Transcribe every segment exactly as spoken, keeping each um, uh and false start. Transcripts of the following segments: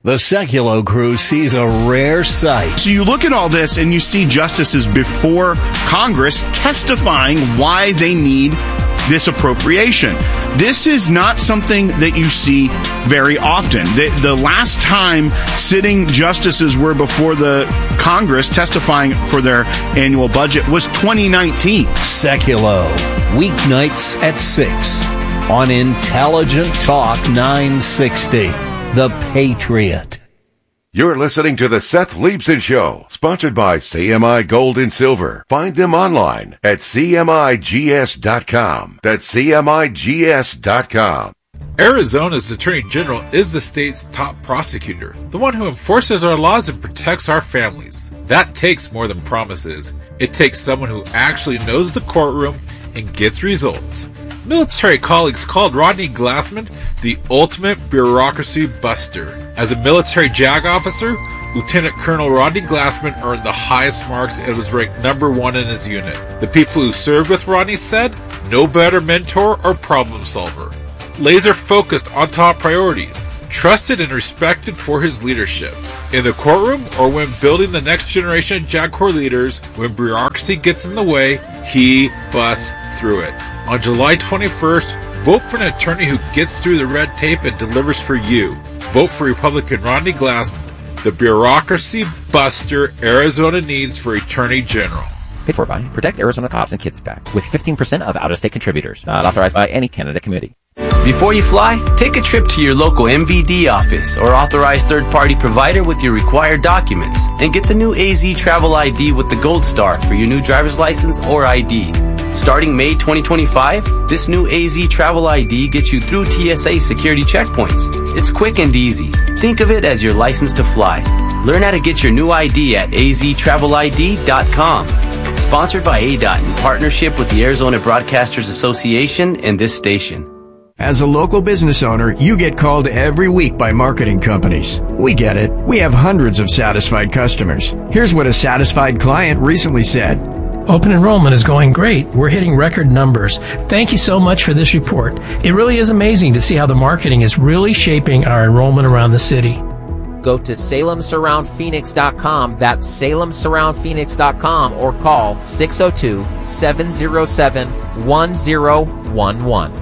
The Sekulow crew sees a rare sight. So you look at all this and you see justices before Congress testifying why they need this appropriation. This is not something that you see very often. The, the last time sitting justices were before the Congress testifying for their annual budget was twenty nineteen. Sekulow, weeknights at six on Intelligent Talk nine sixty. The Patriot. You're listening to the Seth Leibson Show, sponsored by C M I Gold and Silver. Find them online at C M I G S dot com. That's C M I G S dot com. Arizona's Attorney General is the state's top prosecutor, the one who enforces our laws and protects our families. That takes more than promises. It takes someone who actually knows the courtroom and gets results. Military colleagues called Rodney Glassman the ultimate bureaucracy buster. As a military JAG officer, Lieutenant Colonel Rodney Glassman earned the highest marks and was ranked number one in his unit. The people who served with Rodney said, no better mentor or problem solver. Laser focused on top priorities, trusted and respected for his leadership. In the courtroom or when building the next generation of JAG Corps leaders, when bureaucracy gets in the way, he busts through it. On July twenty-first, vote for an attorney who gets through the red tape and delivers for you. Vote for Republican Rodney Glassman, the bureaucracy buster Arizona needs for Attorney General. Paid for by Protect Arizona Cops and Kids PAC with fifteen percent of out-of-state contributors. Not authorized by any candidate committee. Before you fly, take a trip to your local M V D office or authorized third-party provider with your required documents and get the new A Z Travel I D with the Gold Star for your new driver's license or I D. Starting May twenty twenty-five, this new A Z Travel I D gets you through T S A security checkpoints. It's quick and easy. Think of it as your license to fly. Learn how to get your new I D at A Z travel I D dot com. Sponsored by A D O T in partnership with the Arizona Broadcasters Association and this station. As a local business owner, you get called every week by marketing companies. We get it. We have hundreds of satisfied customers. Here's what a satisfied client recently said. Open enrollment is going great. We're hitting record numbers. Thank you so much for this report. It really is amazing to see how the marketing is really shaping our enrollment around the city. Go to Salem Surround Phoenix dot com. That's Salem Surround Phoenix dot com or call six oh two, seven oh seven, one oh one one.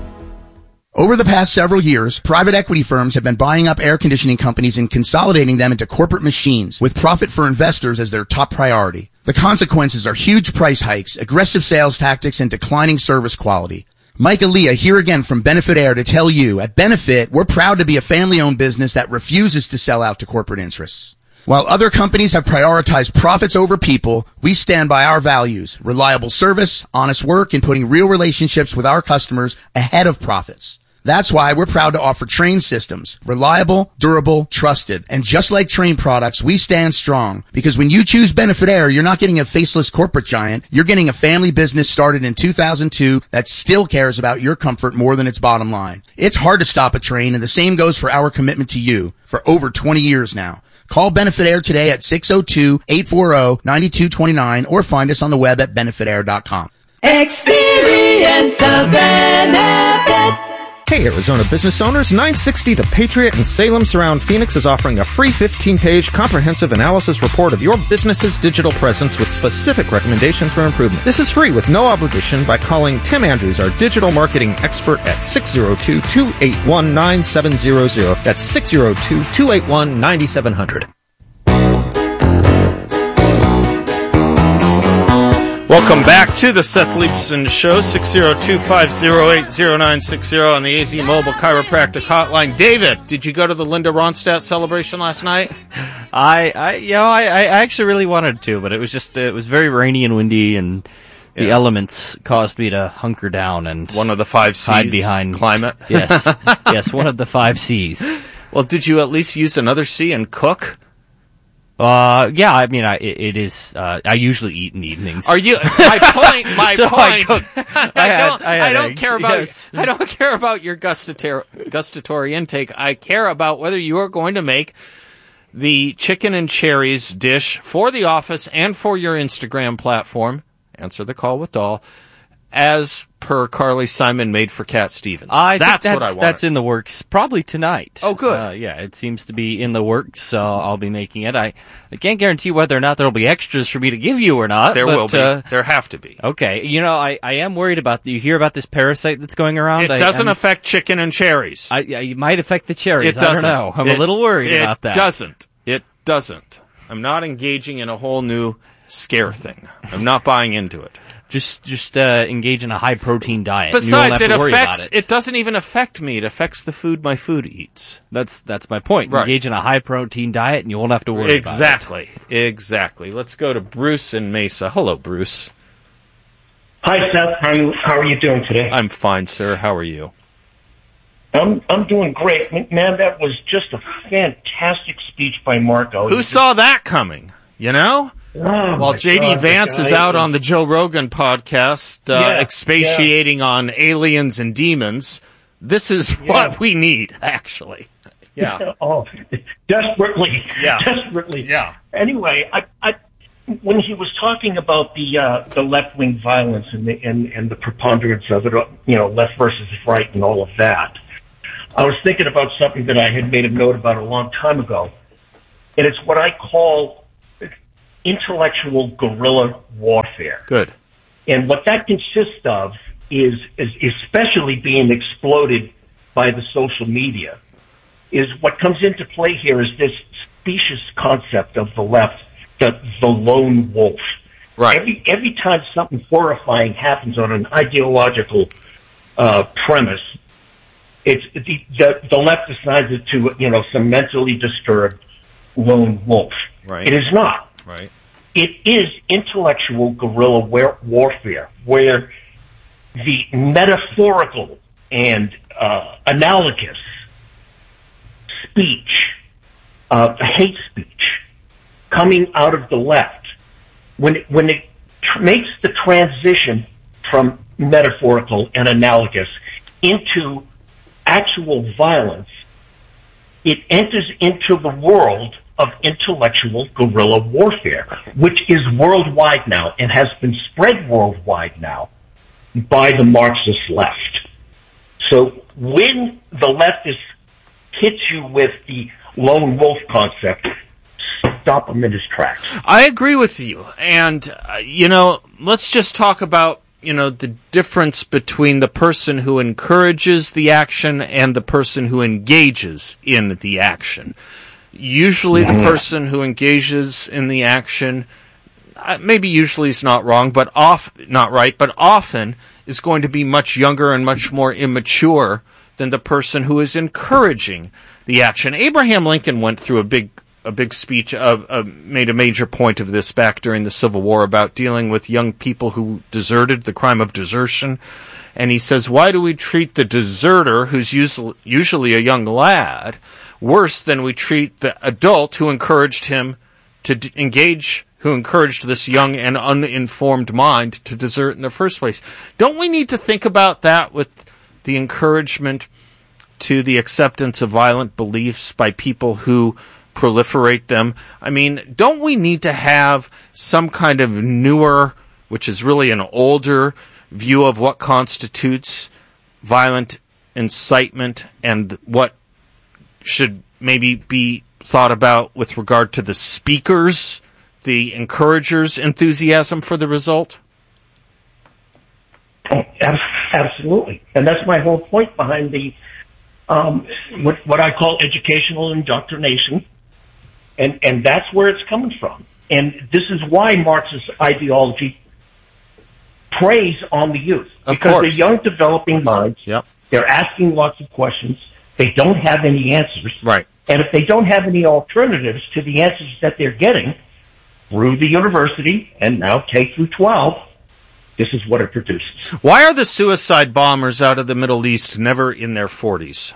Over the past several years, private equity firms have been buying up air conditioning companies and consolidating them into corporate machines with profit for investors as their top priority. The consequences are huge price hikes, aggressive sales tactics, and declining service quality. Mike Aaliyah here again from Benefit Air to tell you, at Benefit, we're proud to be a family-owned business that refuses to sell out to corporate interests. While other companies have prioritized profits over people, we stand by our values, reliable service, honest work, and putting real relationships with our customers ahead of profits. That's why we're proud to offer Trane systems. Reliable, durable, trusted. And just like Trane products, we stand strong. Because when you choose Benefit Air, you're not getting a faceless corporate giant. You're getting a family business started in two thousand two that still cares about your comfort more than its bottom line. It's hard to stop a Trane, and the same goes for our commitment to you for over twenty years now. Call Benefit Air today at six oh two, eight four oh, nine two two nine or find us on the web at benefit air dot com. Experience the benefit. Hey Arizona business owners, nine sixty The Patriot in Salem Surround Phoenix is offering a free fifteen-page comprehensive analysis report of your business's digital presence with specific recommendations for improvement. This is free with no obligation by calling Tim Andrews, our digital marketing expert, at six oh two, two eight one, nine seven hundred. That's six oh two, two eight one, nine seven hundred. Welcome back to the Seth Leibson Show, six oh two, five oh eight, oh nine six oh on the A Z Mobile Chiropractic Hotline. David, did you go to the Linda Ronstadt celebration last night? I, I, you know, I, I actually really wanted to, but it was just, it was very rainy and windy, and the yeah. elements caused me to hunker down and one of the five C's hide behind climate. Yes, yes, one of the five C's. Well, did you at least use another C and cook? Uh, yeah, I mean, I, it, it is, uh, I usually eat in the evenings. Are you, my point, my so point. I, cook, I, I had, don't, I, had I don't eggs, care about, yes. I don't care about your gustatory, gustatory intake. I care about whether you are going to make the chicken and cherries dish for the office and for your Instagram platform. Answer the call with Dahl. as per Carly Simon made for Cat Stevens. I that's, think that's what I want. That's in the works, probably tonight. Oh, good. Uh, yeah, it seems to be in the works, so I'll be making it. I, I can't guarantee whether or not there'll be extras for me to give you or not. There but, will be. Uh, there have to be. Okay, you know, I, I am worried about, you hear about this parasite that's going around? It I, doesn't I'm, affect chicken and cherries. I, I, it might affect the cherries. It doesn't. I don't know. I'm it, a little worried it about that. It doesn't. It doesn't. I'm not engaging in a whole new scare thing. I'm not buying into it. Just just uh, engage in a high protein diet. Besides, it affects it. it doesn't even affect me. It affects the food my food eats. That's that's my point. Right. Engage in a high protein diet and you won't have to worry exactly. about it. Exactly. Let's go to Bruce in Mesa. Hello, Bruce. Hi, Seth. How are you, how are you doing today? I'm fine, sir. How are you? I'm I'm doing great. Man, that was just a fantastic speech by Marco. Who saw that coming? You know? Oh, While J D God, Vance is out on the Joe Rogan podcast, uh, yeah, expatiating yeah. on aliens and demons, this is yeah. what we need, actually. Yeah. oh, desperately. Yeah. Desperately. Yeah. Anyway, I, I, when he was talking about the uh, the left wing violence and the and, and the preponderance of it, you know, left versus right and all of that, I was thinking about something that I had made a note about a long time ago, and it's what I call intellectual guerrilla warfare. Good. And what that consists of is, is especially being exploded by the social media, is what comes into play here is this specious concept of the left, the, the lone wolf. Right. Every, every time something horrifying happens on an ideological uh, premise, it's the, the, the left assigns it to, you know, some mentally disturbed lone wolf. Right. It is not. Right. It is intellectual guerrilla war- warfare, where the metaphorical and uh, analogous speech, uh, hate speech, coming out of the left, when it, when it tr- makes the transition from metaphorical and analogous into actual violence, it enters into the world of intellectual guerrilla warfare, which is worldwide now and has been spread worldwide now by the Marxist left. So when the leftist hits you with the lone wolf concept, stop him in his tracks. I agree with you. And, uh, you know, let's just talk about, you know, the difference between the person who encourages the action and the person who engages in the action. Usually the person who engages in the action, uh, maybe usually is not wrong, but off, not right, but often is going to be much younger and much more immature than the person who is encouraging the action. Abraham Lincoln went through a big, a big speech, uh, uh, made a major point of this back during the Civil War about dealing with young people who deserted, the crime of desertion. And he says, why do we treat the deserter, who's usually, usually a young lad, worse than we treat the adult who encouraged him to d- engage, who encouraged this young and uninformed mind to desert in the first place? Don't we need to think about that with the encouragement to the acceptance of violent beliefs by people who proliferate them? I mean, don't we need to have some kind of newer, which is really an older, view of what constitutes violent incitement and what should maybe be thought about with regard to the speakers, the encouragers' enthusiasm for the result? Oh, absolutely. And that's my whole point behind the um, what, what I call educational indoctrination. And, and that's where it's coming from. And this is why Marxist ideology preys on the youth. Of because course. they're young, developing minds. Yep. They're asking lots of questions. They don't have any answers. Right. And if they don't have any alternatives to the answers that they're getting through the university and now K through twelve, this is what it produces. Why are the suicide bombers out of the Middle East never in their forties?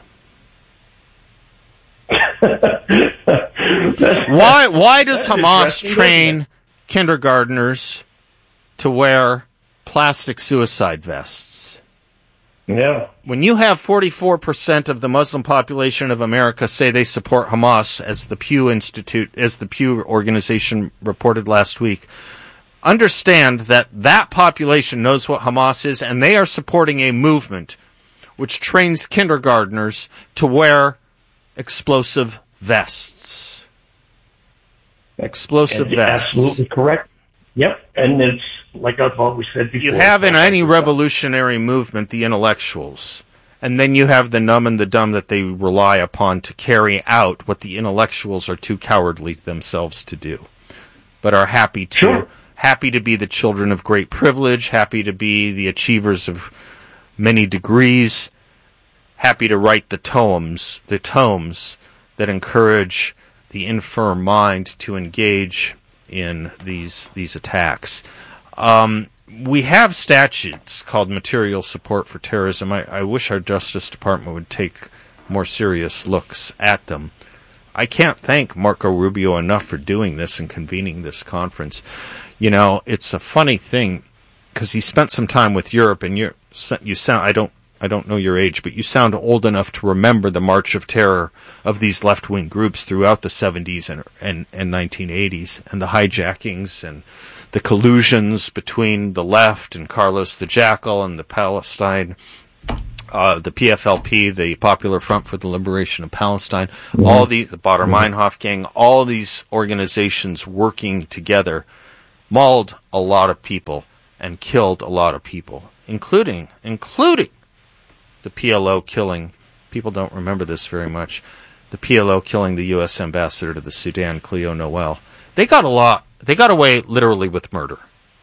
why why does Hamas train kindergartners to wear plastic suicide vests? Yeah. When you have forty-four percent of the Muslim population of America say they support Hamas, as the Pew Institute, as the Pew organization reported last week, understand that that population knows what Hamas is, and they are supporting a movement which trains kindergartners to wear explosive vests. Explosive And vests. Absolutely correct. Yep, and it's like I've always said before. You have in any revolutionary movement the intellectuals, and then you have the numb and the dumb that they rely upon to carry out what the intellectuals are too cowardly themselves to do, but are happy to Sure. happy to be the children of great privilege, happy to be the achievers of many degrees, happy to write the tomes, the tomes that encourage the infirm mind to engage in these these attacks. Um, we have statutes called material support for terrorism. I, I wish our Justice Department would take more serious looks at them. I can't thank Marco Rubio enough for doing this and convening this conference. You know, it's a funny thing because he spent some time with Europe, and you're, you sound I don't I don't know your age, but you sound old enough to remember the march of terror of these left-wing groups throughout the seventies and, and, and nineteen eighties, and the hijackings and the collusions between the left and Carlos the Jackal and the Palestine, uh, the P F L P, the Popular Front for the Liberation of Palestine, mm-hmm. all the, the Baader Meinhof gang, all these organizations working together mauled a lot of people and killed a lot of people, including, including the P L O killing, people don't remember this very much, the P L O killing the U S ambassador to the Sudan, Cleo Noel. They got a lot, they got away literally with murder.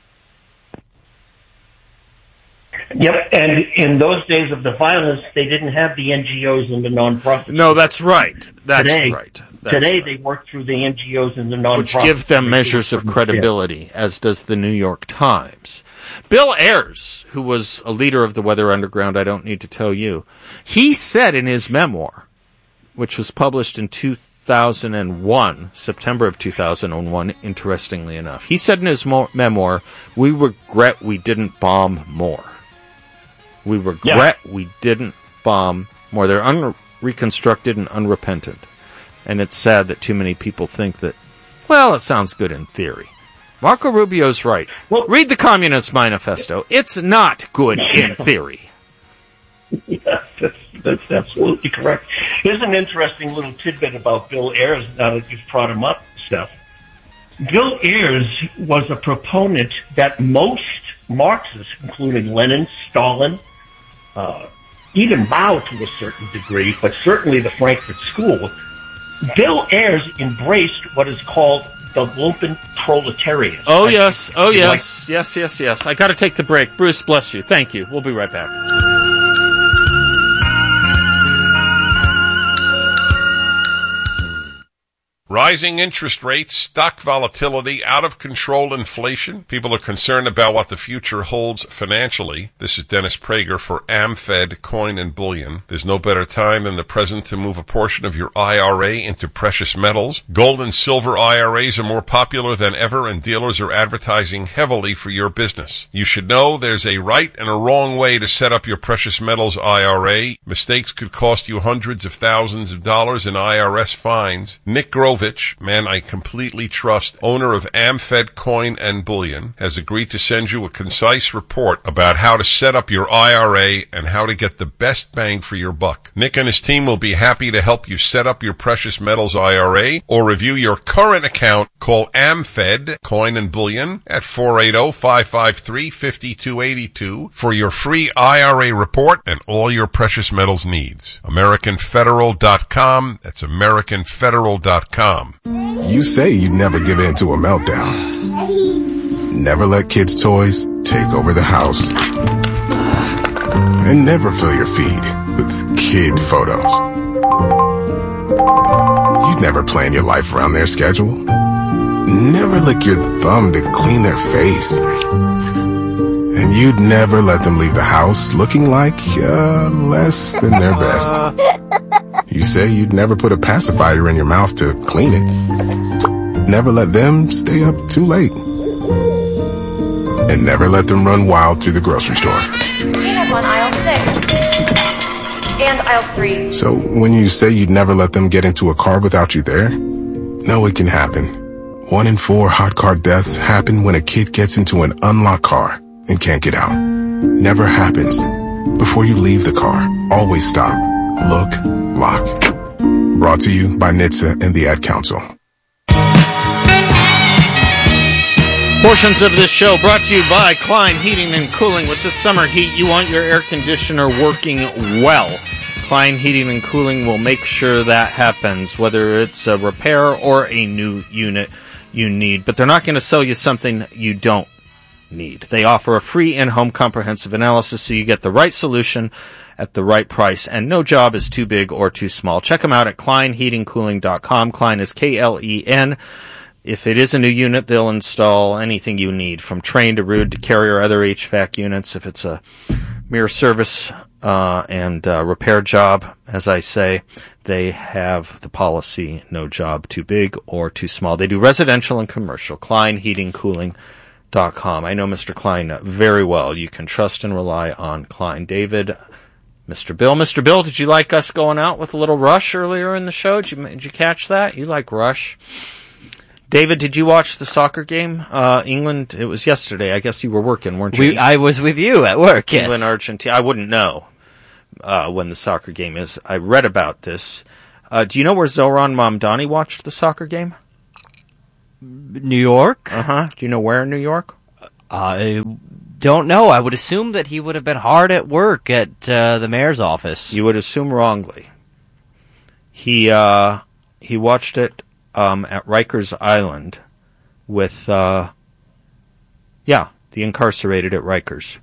Yep, and in those days of the violence, they didn't have the N G Os and the nonprofits. No, that's right. That's today, right. That's today right. they work through the N G Os and the nonprofits. Which give them measures of credibility, as does the New York Times. Bill Ayers, who was a leader of the Weather Underground, I don't need to tell you, he said in his memoir, which was published in two thousand one, September of two thousand one, interestingly enough, he said in his mo- memoir, "We regret we didn't bomb more. We regret yeah. we didn't bomb more." They're unreconstructed and unrepentant. And it's sad that too many people think that, well, it sounds good in theory. Marco Rubio's right. Well, read the Communist Manifesto. It's not good in theory. Yes, that's, that's absolutely correct. Here's an interesting little tidbit about Bill Ayers, now that you've brought him up, Steph. Bill Ayers was a proponent that most Marxists, including Lenin, Stalin, uh, even Mao to a certain degree, but certainly the Frankfurt School, Bill Ayers embraced what is called the lumpen proletariat. Oh, yes. Oh, yes. Like- yes, yes, yes. I got to take the break. Bruce, bless you. Thank you. We'll be right back. Rising interest rates, stock volatility, out-of-control inflation. People are concerned about what the future holds financially. This is Dennis Prager for AmFed Coin and Bullion. There's no better time than the present to move a portion of your I R A into precious metals. Gold and silver I R As are more popular than ever, and dealers are advertising heavily for your business. You should know there's a right and a wrong way to set up your precious metals I R A. Mistakes could cost you hundreds of thousands of dollars in I R S fines. Nick Grove, man I completely trust, owner of AmFed Coin and Bullion, has agreed to send you a concise report about how to set up your I R A and how to get the best bang for your buck. Nick and his team will be happy to help you set up your precious metals I R A or review your current account. Call AmFed Coin and Bullion at four eight zero, five five three, five two eight two for your free I R A report and all your precious metals needs. American Federal dot com. That's American Federal dot com. You say you'd never give in to a meltdown. Never let kids' toys take over the house. And never fill your feed with kid photos. You'd never plan your life around their schedule. Never lick your thumb to clean their face. And you'd never let them leave the house looking like uh, less than their best. You say you'd never put a pacifier in your mouth to clean it. Never let them stay up too late. And never let them run wild through the grocery store. We have one aisle six. And aisle three. So when you say you'd never let them get into a car without you there, know it can happen. One in four hot car deaths happen when a kid gets into an unlocked car and can't get out. Never happens. Before you leave the car, always stop, look, lock. Brought to you by N H T S A and the Ad Council. Portions of this show brought to you by Klein Heating and Cooling. With the summer heat, you want your air conditioner working well. Klein Heating and Cooling will make sure that happens, whether it's a repair or a new unit you need. But they're not going to sell you something you don't need. They offer a free in-home comprehensive analysis so you get the right solution at the right price, and no job is too big or too small. Check them out at klein heating cooling dot com. Klein is K L E N. If it is a new unit, they'll install anything you need, from Trane to Ruud to Carrier, other H V A C units. If it's a mere service uh, and uh, repair job, as I say, they have the policy, no job too big or too small. They do residential and commercial. Klein Heating Cooling dot com. I know Mister Klein very well. You can trust and rely on Klein. David, Mister Bill. Mister Bill, did you like us going out with a little Rush earlier in the show? Did you, did you catch that? You like Rush. David, did you watch the soccer game? Uh, England, it was yesterday. I guess you were working, weren't you? We, I was with you at work, yes. England, Argentina. I wouldn't know uh, when the soccer game is. I read about this. Uh, do you know where Zoran Mamdani watched the soccer game? New York? Uh-huh. Do you know where in New York? I don't know. I would assume that he would have been hard at work at uh, the mayor's office. You would assume wrongly. He uh, he watched it um, at Rikers Island with, uh, yeah, the incarcerated at Rikers.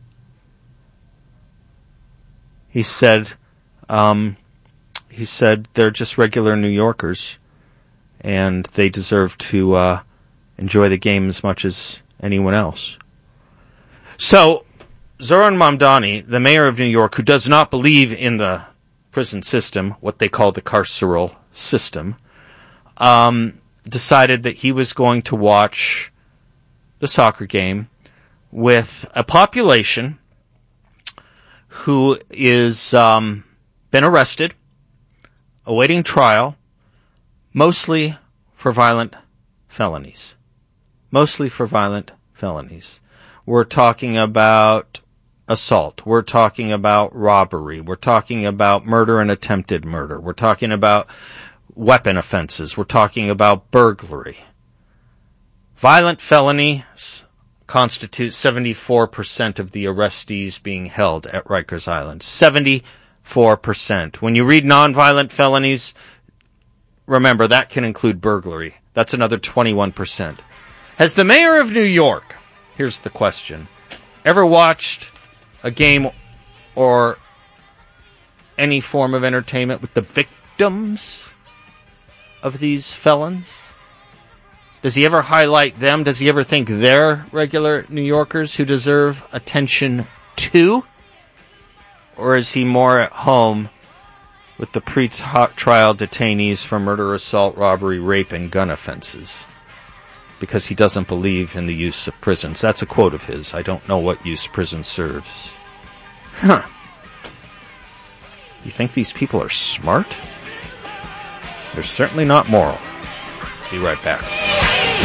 He said, um, he said they're just regular New Yorkers, and they deserve to uh, enjoy the game as much as anyone else. So, Zoran Mamdani, the mayor of New York, who does not believe in the prison system, what they call the carceral system, um, decided that he was going to watch the soccer game with a population who is um, been arrested, awaiting trial, mostly for violent felonies. Mostly for violent felonies. We're talking about assault. We're talking about robbery. We're talking about murder and attempted murder. We're talking about weapon offenses. We're talking about burglary. Violent felonies constitute seventy-four percent of the arrestees being held at Rikers Island. seventy-four percent. When you read nonviolent felonies, remember that can include burglary. That's another twenty-one percent. Has the mayor of New York, here's the question, ever watched a game or any form of entertainment with the victims of these felons? Does he ever highlight them? Does he ever think they're regular New Yorkers who deserve attention too? Or is he more at home with the pre-trial detainees for murder, assault, robbery, rape, and gun offenses? Because he doesn't believe in the use of prisons. That's a quote of his. I don't know what use prison serves. Huh. You think these people are smart? They're certainly not moral. Be right back.